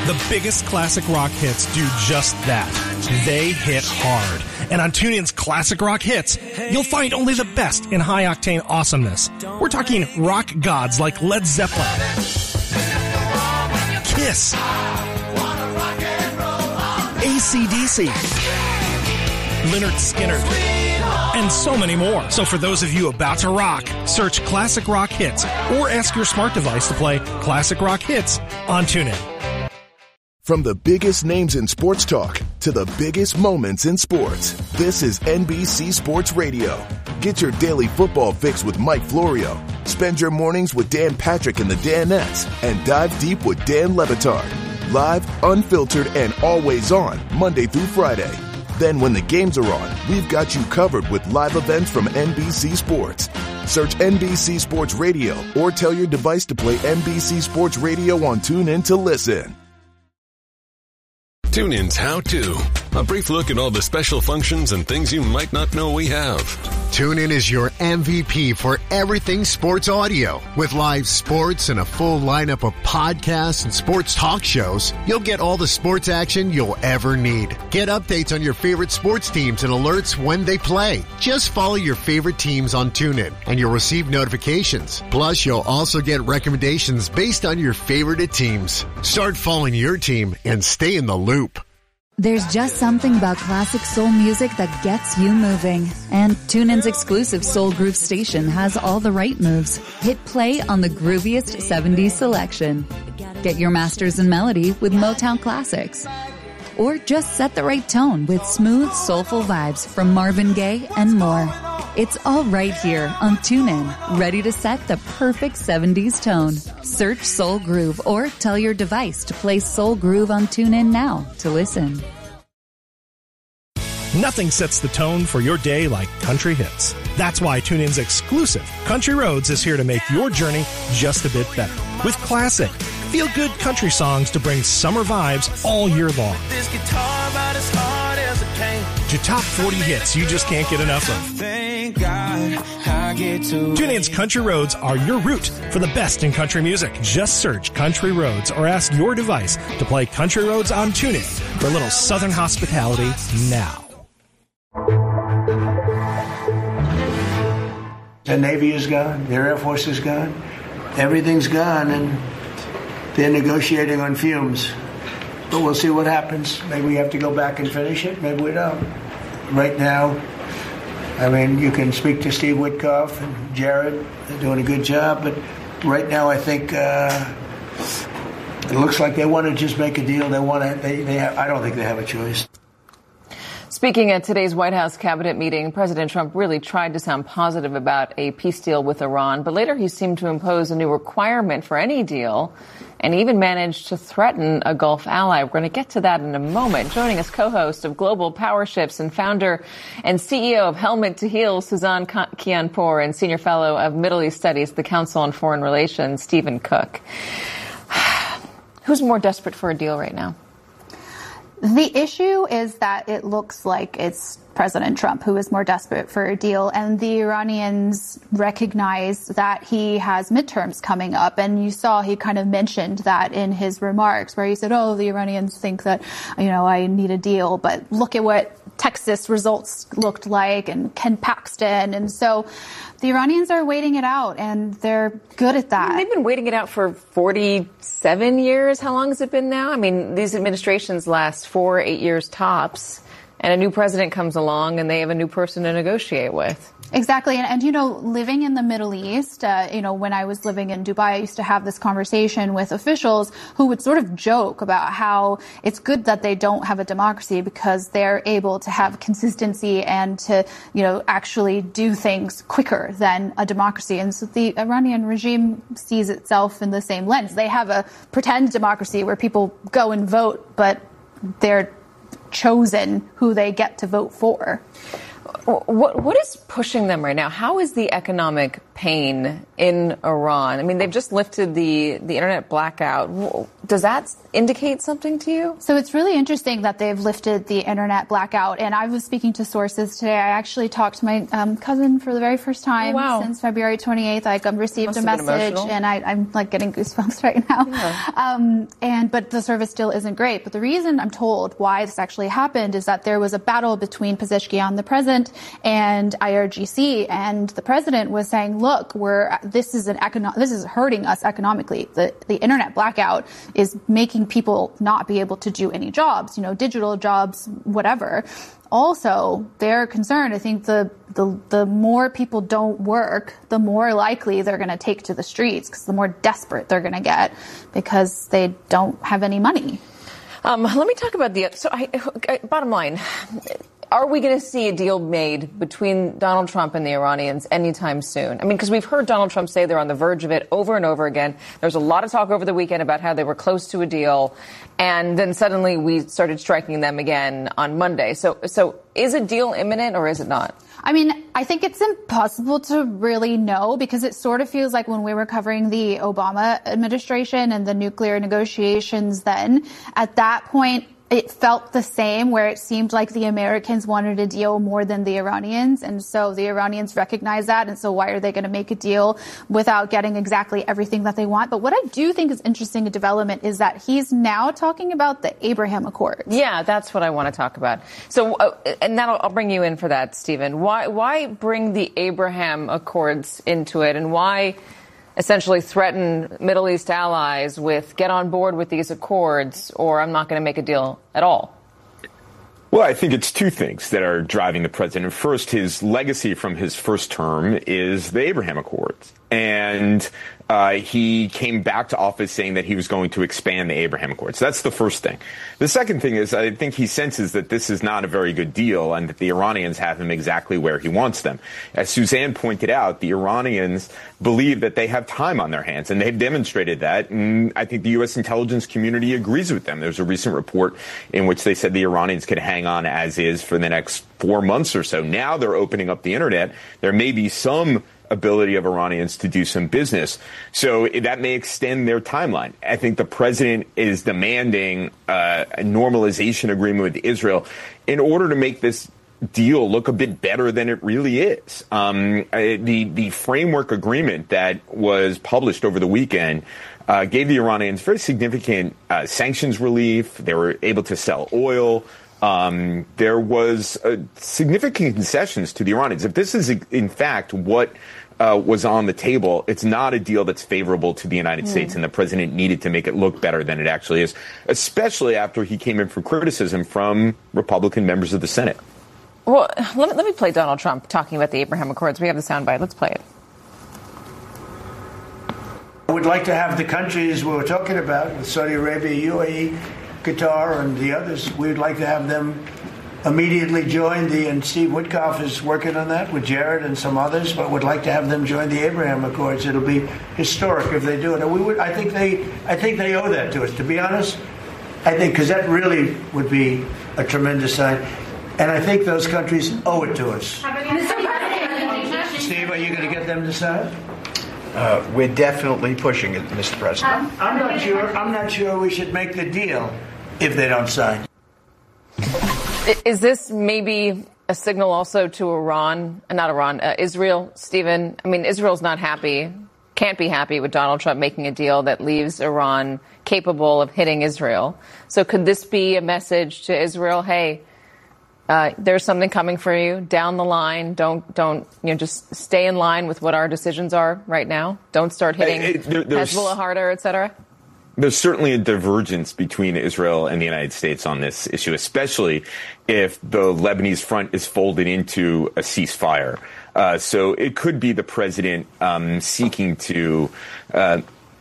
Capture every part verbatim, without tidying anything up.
The biggest classic rock hits do just that. They hit hard. And on TuneIn's Classic Rock Hits, you'll find only the best in high-octane awesomeness. We're talking rock gods like Led Zeppelin, Kiss, A C D C, Lynyrd Skynyrd, and so many more. So for those of you about to rock, search Classic Rock Hits or ask your smart device to play Classic Rock Hits on TuneIn. From the biggest names in sports talk to the biggest moments in sports, this is N B C Sports Radio. Get your daily football fix with Mike Florio. Spend your mornings with Dan Patrick and the Danettes, and dive deep with Dan Le Batard. Live, unfiltered, and always on, Monday through Friday. Then when the games are on, we've got you covered with live events from N B C Sports. Search N B C Sports Radio or tell your device to play N B C Sports Radio on TuneIn to listen. TuneIn's How To. A brief look at all the special functions and things you might not know we have. TuneIn is your M V P for everything sports audio. With live sports and a full lineup of podcasts and sports talk shows, you'll get all the sports action you'll ever need. Get updates on your favorite sports teams and alerts when they play. Just follow your favorite teams on TuneIn and you'll receive notifications. Plus, you'll also get recommendations based on your favorite teams. Start following your team and stay in the loop. There's just something about classic soul music that gets you moving. And TuneIn's exclusive Soul Groove station has all the right moves. Hit play on the grooviest seventies selection. Get your masters in melody with Motown classics. Or just set the right tone with smooth, soulful vibes from Marvin Gaye and more. It's all right here on TuneIn, ready to set the perfect seventies tone. Search Soul Groove or tell your device to play Soul Groove on TuneIn now to listen. Nothing sets the tone for your day like country hits. That's why TuneIn's exclusive Country Roads is here to make your journey just a bit better. With classic, feel-good country songs to bring summer vibes all year long. This guitar about as hard as it can. To top forty hits you just can't get enough of. Thank God I get to TuneIn's Country Roads are your route for the best in country music. Just search Country Roads or ask your device to play Country Roads on TuneIn for a little southern hospitality now. The Navy is gone. The Air Force is gone. Everything's gone, and they're negotiating on fumes. But we'll see what happens. Maybe we have to go back and finish it. Maybe we don't. Right now, I mean, you can speak to Steve Witkoff and Jared. They're doing a good job. But right now, I think uh, it looks like they want to just make a deal. They want to. They. They have, I don't think they have a choice. Speaking at today's White House cabinet meeting, President Trump really tried to sound positive about a peace deal with Iran, but later he seemed to impose a new requirement for any deal and even managed to threaten a Gulf ally. We're going to get to that in a moment. Joining us, co-host of Global Power Shifts and founder and C E O of Helmet to Heal, Suzanne Kianpour, and senior fellow of Middle East Studies at the Council on Foreign Relations, Stephen Cook. Who's more desperate for a deal right now? The issue is that it looks like it's President Trump who is more desperate for a deal, and the Iranians recognize that he has midterms coming up. And you saw he kind of mentioned that in his remarks where he said, oh, the Iranians think that, you know, I need a deal, but look at what Texas results looked like and Ken Paxton. And so the Iranians are waiting it out, and they're good at that. I mean, they've been waiting it out for forty-seven years. How long has it been now? I mean, these administrations last four, eight years tops, and a new president comes along, and they have a new person to negotiate with. Exactly. And, and, you know, living in the Middle East, uh, you know, when I was living in Dubai, I used to have this conversation with officials who would sort of joke about how it's good that they don't have a democracy because they're able to have consistency and to, you know, actually do things quicker than a democracy. And so the Iranian regime sees itself in the same lens. They have a pretend democracy where people go and vote, but they're chosen who they get to vote for. What what is pushing them right now? How is the economic pain in Iran? I mean, they've just lifted the, the internet blackout. Does that indicate something to you? So it's really interesting that they've lifted the internet blackout. And I was speaking to sources today. I actually talked to my um, cousin for the very first time oh, wow. since February twenty-eighth. I um, received a message, and I, I'm like getting goosebumps right now. Yeah. Um, and but the service still isn't great. But the reason I'm told why this actually happened is that there was a battle between Pezeshkian, the president, and I R G C, and the president was saying, "Look, we're this is an econo- this is hurting us economically. The the internet blackout is making people not be able to do any jobs, you know, digital jobs, whatever." Also, they're concerned. I think the the the more people don't work, the more likely they're going to take to the streets, because the more desperate they're going to get because they don't have any money. Um, let me talk about the so. I, I, bottom line. Are we going to see a deal made between Donald Trump and the Iranians anytime soon? I mean, because we've heard Donald Trump say they're on the verge of it over and over again. There was a lot of talk over the weekend about how they were close to a deal, and then suddenly we started striking them again on Monday. So, so is a deal imminent or is it not? I mean, I think it's impossible to really know, because it sort of feels like when we were covering the Obama administration and the nuclear negotiations then, at that point, it felt the same, where it seemed like the Americans wanted a deal more than the Iranians. And so the Iranians recognize that. And so why are they going to make a deal without getting exactly everything that they want? But what I do think is interesting, a development, is that he's now talking about the Abraham Accords. Yeah, that's what I want to talk about. So, uh, and that'll, I'll bring you in for that, Stephen. Why, why bring the Abraham Accords into it, and why essentially threaten Middle East allies with get on board with these accords or I'm not going to make a deal at all? Well, I think it's two things that are driving the president. First, his legacy from his first term is the Abraham Accords. And uh, he came back to office saying that he was going to expand the Abraham Accords. That's the first thing. The second thing is I think he senses that this is not a very good deal and that the Iranians have him exactly where he wants them. As Suzanne pointed out, the Iranians believe that they have time on their hands, and they've demonstrated that. And I think the U S intelligence community agrees with them. There's a recent report in which they said the Iranians could hang on as is for the next four months or so. Now they're opening up the internet. There may be some ability of Iranians to do some business. So that may extend their timeline. I think the president is demanding uh, a normalization agreement with Israel in order to make this deal look a bit better than it really is. Um, the, the framework agreement that was published over the weekend uh, gave the Iranians very significant uh, sanctions relief. They were able to sell oil. Um, there was uh, significant concessions to the Iranians. If this is, in fact, what uh, was on the table, it's not a deal that's favorable to the United mm. States, and the president needed to make it look better than it actually is, especially after he came in for criticism from Republican members of the Senate. Well, let me, let me play Donald Trump talking about the Abraham Accords. We have the soundbite. Let's play it. I would like to have the countries we were talking about, with Saudi Arabia, U A E, Qatar, and the others, we would like to have them immediately join the, and Steve Witkoff is working on that with Jared and some others, but would like to have them join the Abraham Accords. It'll be historic if they do it. And we would, I think they, I think they owe that to us, to be honest. I think, because that really would be a tremendous sign. And I think those countries owe it to us. Steve, are you going to get them to sign? Uh, we're definitely pushing it, Mister President. I'm not sure. I'm not sure we should make the deal if they don't sign. Is this maybe a signal also to Iran, uh, not Iran, uh, Israel, Stephen? I mean, Israel's not happy, can't be happy with Donald Trump making a deal that leaves Iran capable of hitting Israel. So could this be a message to Israel? Hey, Uh, there's something coming for you down the line. Don't, don't, you know, just stay in line with what our decisions are right now. Don't start hitting hey, hey, there, Hezbollah harder, et cetera. There's certainly a divergence between Israel and the United States on this issue, especially if the Lebanese front is folded into a ceasefire. Uh, so it could be the president um, seeking to uh,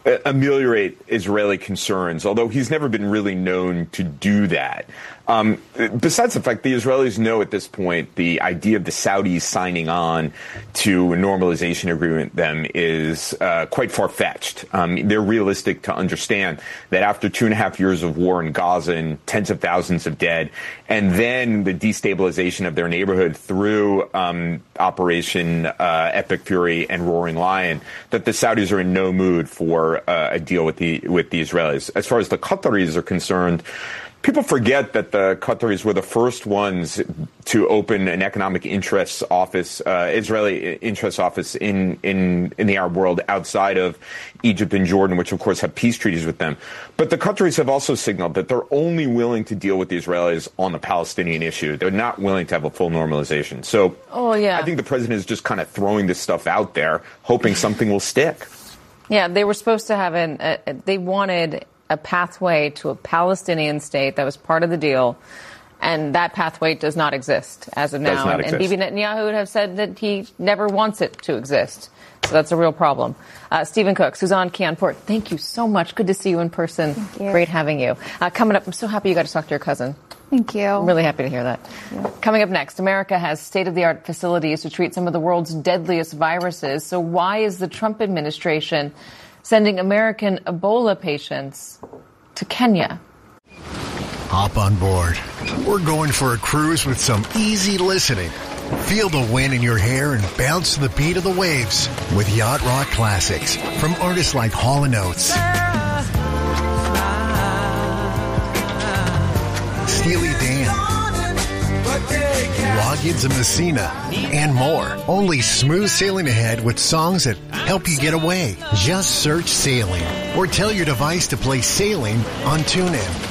ameliorate Israeli concerns, although he's never been really known to do that. Um, besides the fact the Israelis know at this point the idea of the Saudis signing on to a normalization agreement with them is uh, quite far-fetched. Um, they're realistic to understand that after two and a half years of war in Gaza and tens of thousands of dead, and then the destabilization of their neighborhood through um, Operation uh, Epic Fury and Roaring Lion, that the Saudis are in no mood for uh, a deal with the with the Israelis. As far as the Qataris are concerned, people forget that the Qataris were the first ones to open an economic interests office, uh, Israeli interests office in, in, in the Arab world outside of Egypt and Jordan, which of course have peace treaties with them. But the Qataris have also signaled that they're only willing to deal with the Israelis on the Palestinian issue. They're not willing to have a full normalization. So oh, yeah. I think the president is just kind of throwing this stuff out there, hoping something will stick. Yeah, they were supposed to have an, uh, they wanted a pathway to a Palestinian state that was part of the deal, and that pathway does not exist as of now. And, and Bibi Netanyahu would have said that he never wants it to exist. So that's a real problem. Uh, Stephen Cook, Suzanne Kianport, thank you so much. Good to see you in person. Great having you. Uh, coming up, I'm so happy you got to talk to your cousin. Thank you. I'm really happy to hear that. Yeah. Coming up next, America has state-of-the-art facilities to treat some of the world's deadliest viruses. So why is the Trump administration sending American Ebola patients to Kenya? Hop on board. We're going for a cruise with some easy listening. Feel the wind in your hair and bounce to the beat of the waves with Yacht Rock Classics from artists like Hall and Oates, Steely Dan, Loggins and Messina, and more. Only smooth sailing ahead with songs that help you get away. Just search Sailing or tell your device to play Sailing on TuneIn.